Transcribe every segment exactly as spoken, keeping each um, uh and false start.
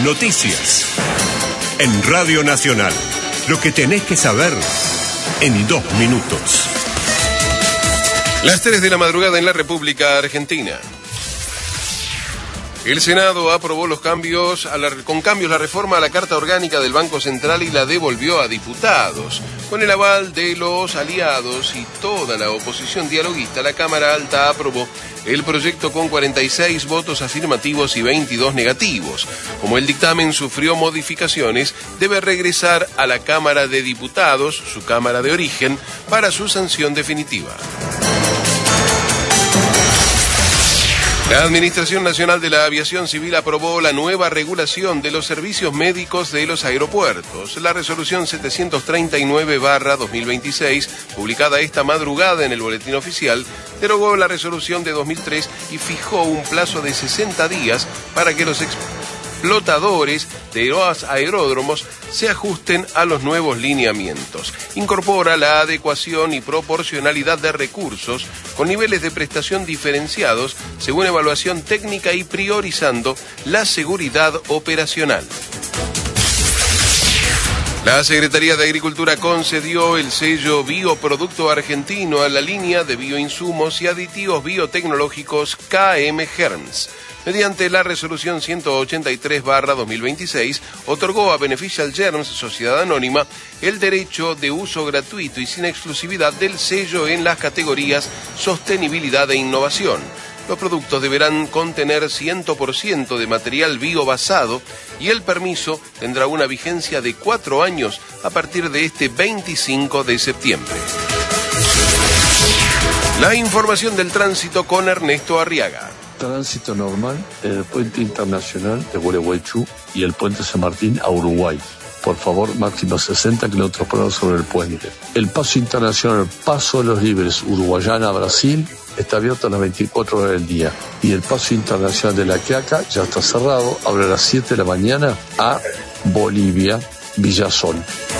noticias. En Radio Nacional, lo que tenés que saber en dos minutos. Las tres de la madrugada en la República Argentina. El Senado aprobó los cambios a la, con cambios la reforma a la Carta Orgánica del Banco Central y la devolvió a diputados. Con el aval de los aliados y toda la oposición dialoguista, la Cámara Alta aprobó el proyecto con cuarenta y seis votos afirmativos y veintidós negativos. Como el dictamen sufrió modificaciones, debe regresar a la Cámara de Diputados, su Cámara de origen, para su sanción definitiva. La Administración Nacional de la Aviación Civil aprobó la nueva regulación de los servicios médicos de los aeropuertos. La resolución setecientos treinta y nueve barra dos mil veintiséis, publicada esta madrugada en el Boletín Oficial, derogó la resolución de dos mil tres y fijó un plazo de sesenta días para que los explotadores de los aeródromos se ajusten a los nuevos lineamientos. Incorpora la adecuación y proporcionalidad de recursos con niveles de prestación diferenciados según evaluación técnica y priorizando la seguridad operacional. La Secretaría de Agricultura concedió el sello Bioproducto Argentino a la línea de bioinsumos y aditivos biotecnológicos K M Germs. Mediante la resolución ciento ochenta y tres barra dos mil veintiséis, otorgó a Beneficial Germs, Sociedad Anónima, el derecho de uso gratuito y sin exclusividad del sello en las categorías Sostenibilidad e Innovación. Los productos deberán contener cien por ciento de material biobasado y el permiso tendrá una vigencia de cuatro años a partir de este veinticinco de septiembre. La información del tránsito con Ernesto Arriaga. Tránsito normal en el puente internacional de Gualeguaychú y el puente San Martín a Uruguay. Por favor, máximo sesenta kilómetros por hora sobre el puente. El paso internacional, Paso de los Libres, Uruguayana a Brasil, está abierto a las veinticuatro horas del día. Y el paso internacional de La Quiaca ya está cerrado, abre a las siete de la mañana a Bolivia, Villasol.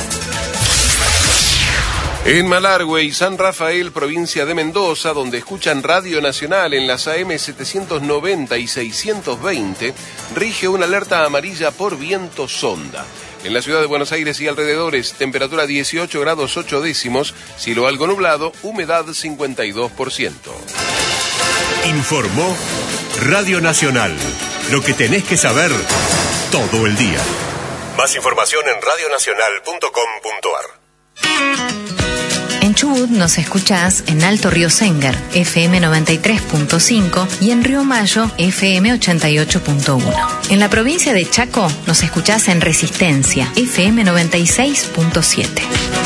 En Malargüe y San Rafael, provincia de Mendoza, donde escuchan Radio Nacional en las A M setecientos noventa y seiscientos veinte, rige una alerta amarilla por viento sonda. En la ciudad de Buenos Aires y alrededores, temperatura dieciocho grados ocho décimos, cielo algo nublado, humedad cincuenta y dos por ciento. Informó Radio Nacional, lo que tenés que saber todo el día. Más información en radio nacional punto com punto a r. En Chubut nos escuchás en Alto Río Sengar, F M noventa y tres punto cinco, y en Río Mayo, F M ochenta y ocho punto uno. En la provincia de Chaco nos escuchás en Resistencia, F M noventa y seis punto siete.